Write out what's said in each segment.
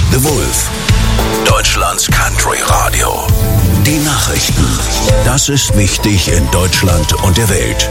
The Wolf, Deutschlands Country Radio. Die Nachrichten. Das ist wichtig in Deutschland und der Welt.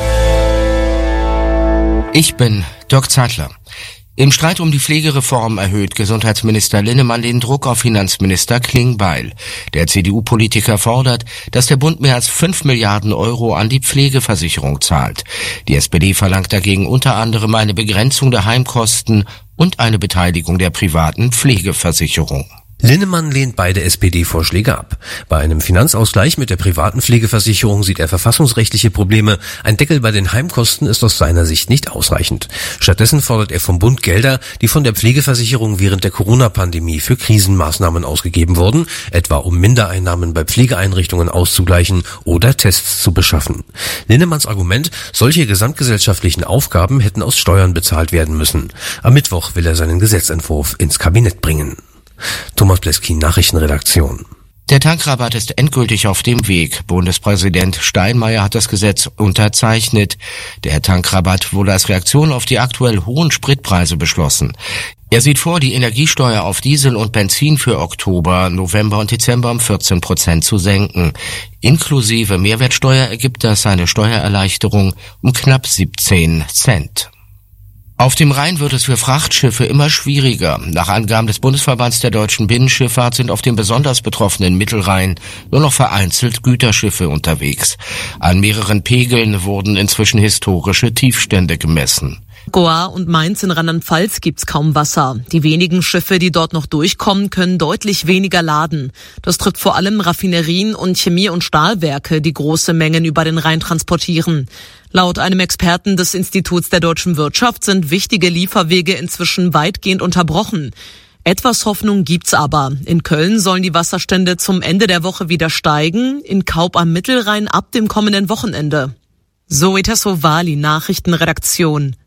Ich bin Dirk Zeitler. Im Streit um die Pflegereform erhöht Gesundheitsminister Linnemann den Druck auf Finanzminister Klingbeil. Der CDU-Politiker fordert, dass der Bund mehr als 5 Milliarden Euro an die Pflegeversicherung zahlt. Die SPD verlangt dagegen unter anderem eine Begrenzung der Heimkosten und eine Beteiligung der privaten Pflegeversicherung. Linnemann lehnt beide SPD-Vorschläge ab. Bei einem Finanzausgleich mit der privaten Pflegeversicherung sieht er verfassungsrechtliche Probleme. Ein Deckel bei den Heimkosten ist aus seiner Sicht nicht ausreichend. Stattdessen fordert er vom Bund Gelder, die von der Pflegeversicherung während der Corona-Pandemie für Krisenmaßnahmen ausgegeben wurden, etwa um Mindereinnahmen bei Pflegeeinrichtungen auszugleichen oder Tests zu beschaffen. Linnemanns Argument, solche gesamtgesellschaftlichen Aufgaben hätten aus Steuern bezahlt werden müssen. Am Mittwoch will er seinen Gesetzentwurf ins Kabinett bringen. Thomas Bleskin, Nachrichtenredaktion. Der Tankrabatt ist endgültig auf dem Weg. Bundespräsident Steinmeier hat das Gesetz unterzeichnet. Der Tankrabatt wurde als Reaktion auf die aktuell hohen Spritpreise beschlossen. Er sieht vor, die Energiesteuer auf Diesel und Benzin für Oktober, November und Dezember um 14% zu senken. Inklusive Mehrwertsteuer ergibt das eine Steuererleichterung um knapp 17 Cent. Auf dem Rhein wird es für Frachtschiffe immer schwieriger. Nach Angaben des Bundesverbands der deutschen Binnenschifffahrt sind auf dem besonders betroffenen Mittelrhein nur noch vereinzelt Güterschiffe unterwegs. An mehreren Pegeln wurden inzwischen historische Tiefstände gemessen. Goa und Mainz in Rheinland-Pfalz gibt's kaum Wasser. Die wenigen Schiffe, die dort noch durchkommen, können deutlich weniger laden. Das trifft vor allem Raffinerien und Chemie- und Stahlwerke, die große Mengen über den Rhein transportieren. Laut einem Experten des Instituts der deutschen Wirtschaft sind wichtige Lieferwege inzwischen weitgehend unterbrochen. Etwas Hoffnung gibt's aber. In Köln sollen die Wasserstände zum Ende der Woche wieder steigen, in Kaub am Mittelrhein ab dem kommenden Wochenende. Zoe Tassovali, Nachrichtenredaktion.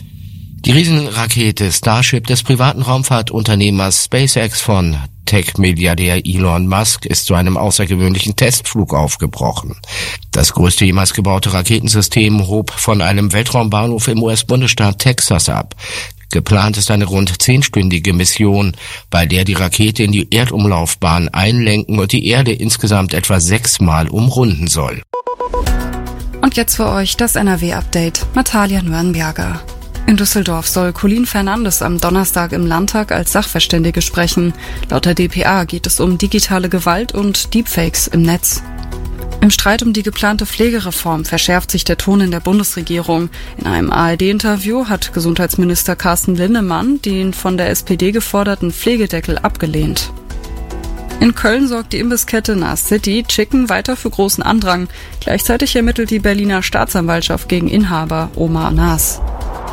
Die Riesenrakete Starship des privaten Raumfahrtunternehmers SpaceX von Tech-Milliardär Elon Musk ist zu einem außergewöhnlichen Testflug aufgebrochen. Das größte jemals gebaute Raketensystem hob von einem Weltraumbahnhof im US-Bundesstaat Texas ab. Geplant ist eine rund 10-stündige Mission, bei der die Rakete in die Erdumlaufbahn einlenken und die Erde insgesamt etwa 6-mal umrunden soll. Und jetzt für euch das NRW-Update. Natalia Nürnberger. In Düsseldorf soll Colin Fernandes am Donnerstag im Landtag als Sachverständige sprechen. Laut der dpa geht es um digitale Gewalt und Deepfakes im Netz. Im Streit um die geplante Pflegereform verschärft sich der Ton in der Bundesregierung. In einem ARD-Interview hat Gesundheitsminister Carsten Linnemann den von der SPD geforderten Pflegedeckel abgelehnt. In Köln sorgt die Imbisskette Nas City Chicken weiter für großen Andrang. Gleichzeitig ermittelt die Berliner Staatsanwaltschaft gegen Inhaber Omar Nas.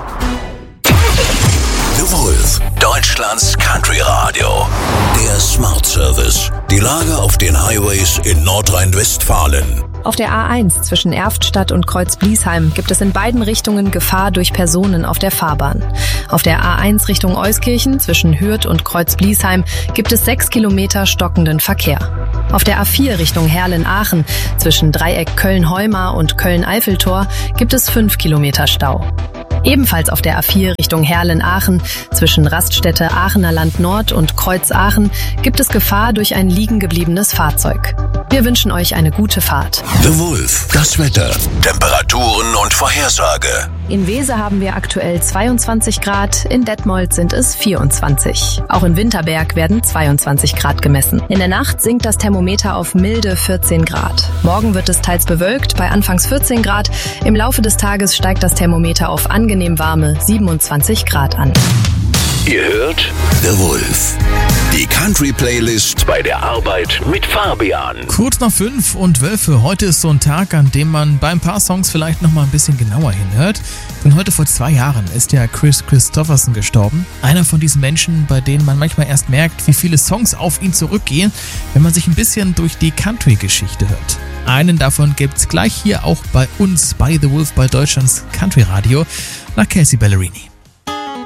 The Wolf, Deutschlands Country Radio. Der Smart Service. Die Lage auf den Highways in Nordrhein-Westfalen. Auf der A1 zwischen Erftstadt und Kreuz-Bliesheim gibt es in beiden Richtungen Gefahr durch Personen auf der Fahrbahn. Auf der A1 Richtung Euskirchen zwischen Hürth und Kreuz-Bliesheim gibt es 6 Kilometer stockenden Verkehr. Auf der A4 Richtung Herrlen-Aachen zwischen Dreieck Köln-Heumar und Köln-Eiffeltor gibt es 5 Kilometer Stau. Ebenfalls auf der A4 Richtung Herrlen-Aachen zwischen Raststätte Aachener Land Nord und Kreuz Aachen gibt es Gefahr durch ein liegen gebliebenes Fahrzeug. Wir wünschen euch eine gute Fahrt. The Wolf, das Wetter, Temperaturen und Vorhersage. In Wese haben wir aktuell 22 Grad, in Detmold sind es 24. Auch in Winterberg werden 22 Grad gemessen. In der Nacht sinkt das Thermometer auf milde 14 Grad. Morgen wird es teils bewölkt bei anfangs 14 Grad. Im Laufe des Tages steigt das Thermometer auf angenehm warme 27 Grad an. Ihr hört The Wolf. Die Country-Playlist bei der Arbeit mit Fabian. Kurz nach 5 und Wölfe. Heute ist so ein Tag, an dem man bei ein paar Songs vielleicht noch mal ein bisschen genauer hinhört. Denn heute vor 2 Jahren ist ja Kris Kristofferson gestorben. Einer von diesen Menschen, bei denen man manchmal erst merkt, wie viele Songs auf ihn zurückgehen, wenn man sich ein bisschen durch die Country-Geschichte hört. Einen davon gibt's gleich hier auch bei uns, bei The Wolf, bei Deutschlands Country Radio, nach Kelsea Ballerini.